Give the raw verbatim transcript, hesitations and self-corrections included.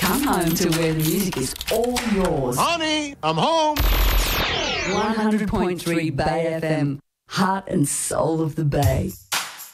Come home to where the music is all yours. Honey, I'm home. one hundred point three Bay F M, heart and soul of the Bay.